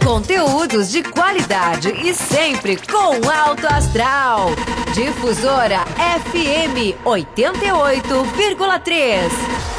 Conteúdos de qualidade e sempre com alto astral. Difusora FM 88,3.